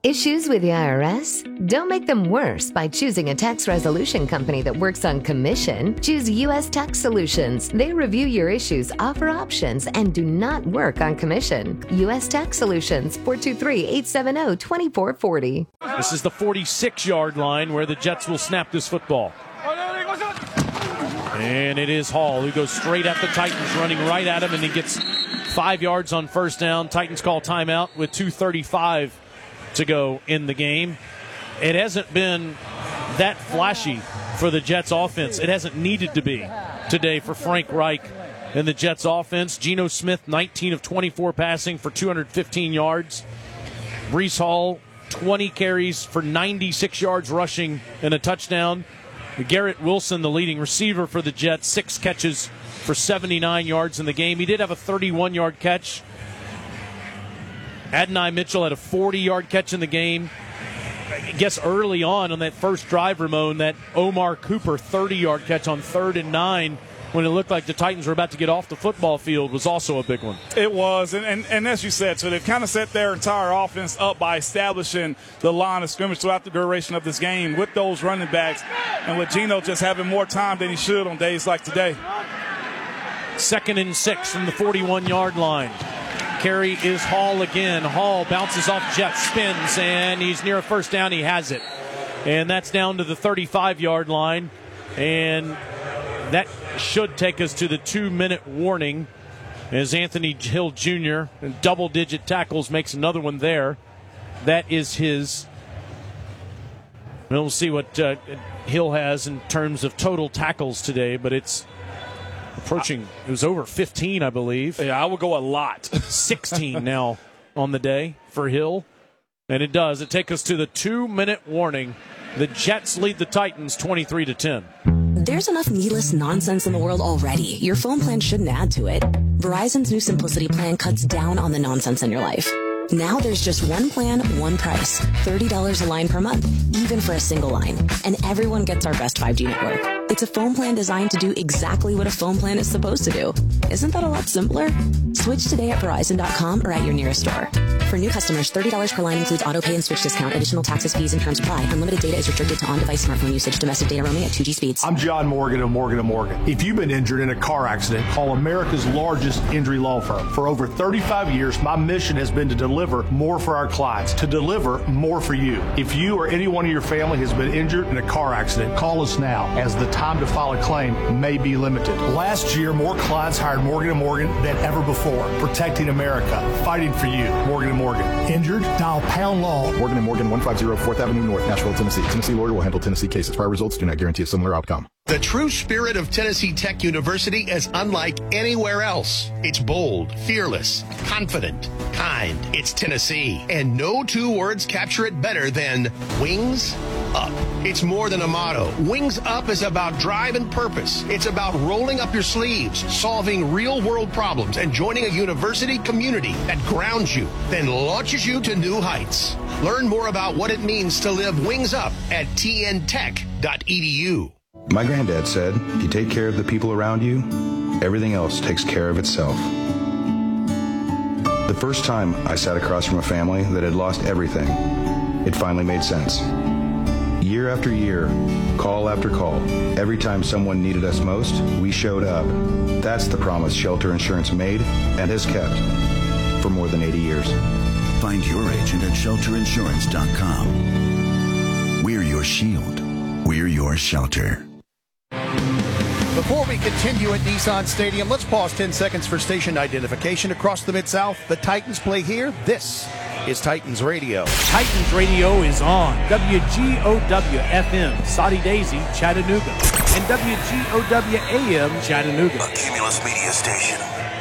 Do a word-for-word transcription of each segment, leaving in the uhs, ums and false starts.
Issues with the I R S? Don't make them worse by choosing a tax resolution company that works on commission. Choose U S Tax Solutions. They review your issues, offer options, and do not work on commission. U S Tax Solutions, four two three, eight seven zero, two four four zero. This is the forty-six-yard line where the Jets will snap this football. And it is Hall who goes straight at the Titans, running right at him, and he gets five yards on first down. Titans call timeout with two thirty-five to go in the game. It hasn't been that flashy for the Jets offense. It hasn't needed to be today for Frank Reich and the Jets offense. Geno Smith, nineteen of twenty-four passing for two hundred fifteen yards. Breece Hall, twenty carries for ninety-six yards rushing and a touchdown. Garrett Wilson, the leading receiver for the Jets, six catches for seventy-nine yards in the game. He did have a thirty-one-yard catch. Adonai Mitchell had a forty-yard catch in the game. I guess early on on that first drive, Ramon, that Omar Cooper thirty-yard catch on third and nine when it looked like the Titans were about to get off the football field was also a big one. It was, and, and, and as you said, so they've kind of set their entire offense up by establishing the line of scrimmage throughout the duration of this game with those running backs and with Geno just having more time than he should on days like today. Second and six from the forty-one-yard line. Carry is Hall again. Hall bounces off Jet, spins, and he's near a first down. He has it. And that's down to the thirty-five-yard line. And that should take us to the two-minute warning as Anthony Hill Junior in double-digit tackles makes another one there. That is his. We'll see what uh, Hill has in terms of total tackles today, but it's approaching, it was over fifteen, I believe. Yeah, I would go a lot. sixteen now on the day for Hill. And it does. It takes us to the two-minute warning. The Jets lead the Titans twenty-three to ten. There's enough needless nonsense in the world already. Your phone plan shouldn't add to it. Verizon's new Simplicity plan cuts down on the nonsense in your life. Now there's just one plan, one price. thirty dollars a line per month, even for a single line. And everyone gets our best five G network. It's a phone plan designed to do exactly what a phone plan is supposed to do. Isn't that a lot simpler? Switch today at Verizon dot com or at your nearest store. For new customers, thirty dollars per line includes auto pay and switch discount. Additional taxes, fees, and terms apply. Unlimited data is restricted to on-device smartphone usage. Domestic data roaming at two G speeds. I'm John Morgan of Morgan and Morgan. If you've been injured in a car accident, call America's largest injury law firm. For over thirty-five years, my mission has been to deliver more for our clients, to deliver more for you. If you or anyone in your family has been injured in a car accident, call us now, as the time to file a claim may be limited. Last year, more clients hired Morgan and Morgan than ever before. Protecting America, fighting for you. Morgan and Morgan. Injured? Dial pound law. Morgan and Morgan, one fifty fourth Avenue North, Nashville, Tennessee. Tennessee lawyer will handle Tennessee cases. Prior results do not guarantee a similar outcome. The true spirit of Tennessee Tech University is unlike anywhere else. It's bold, fearless, confident, kind. It's Tennessee. And no two words capture it better than Wings Up. It's more than a motto. Wings Up is about drive and purpose. It's about rolling up your sleeves, solving real-world problems, and joining a university community that grounds you, then launches you to new heights. Learn more about what it means to live Wings Up at t n tech dot e d u. My granddad said, if you take care of the people around you, everything else takes care of itself. The first time I sat across from a family that had lost everything, it finally made sense. Year after year, call after call, every time someone needed us most, we showed up. That's the promise Shelter Insurance made and has kept for more than eighty years. Find your agent at shelter insurance dot com. We're your shield. We're your shelter. Before we continue at Nissan Stadium, let's pause ten seconds for station identification. Across the Mid-South, the Titans play here. This is Titans Radio. Titans Radio is on W G O W F M, Saudi Daisy, Chattanooga, and W G O W A M, Chattanooga. A Cumulus Media Station.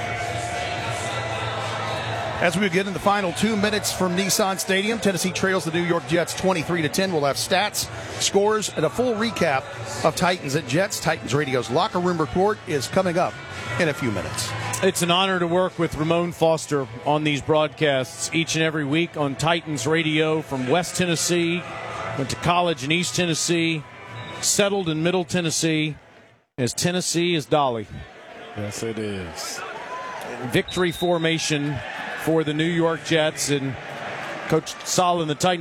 As we begin in the final two minutes from Nissan Stadium, Tennessee trails the New York Jets twenty-three to ten. We'll have stats, scores, and a full recap of Titans at Jets. Titans Radio's Locker Room Report is coming up in a few minutes. It's an honor to work with Ramon Foster on these broadcasts each and every week on Titans Radio from West Tennessee, went to college in East Tennessee, settled in Middle Tennessee, as Tennessee is Dolly. Yes, it is. Victory formation for the New York Jets, and Coach Saul and the Titans